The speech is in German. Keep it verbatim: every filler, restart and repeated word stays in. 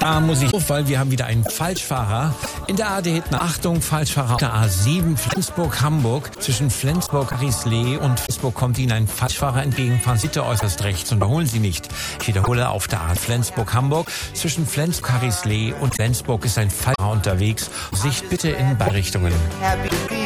Da muss ich auf, weil wir haben wieder einen Falschfahrer in der A D hinten. Achtung, Falschfahrer auf der A sieben Flensburg-Hamburg. Zwischen Flensburg-Rieslee und Flensburg kommt Ihnen ein Falschfahrer entgegen. Fahren Sie bitte äußerst rechts und überholen Sie nicht. Ich wiederhole, auf der A Flensburg-Hamburg. Zwischen Flensburg-Rieslee und Flensburg ist ein Falschfahrer unterwegs. Sicht bitte in beide Richtungen.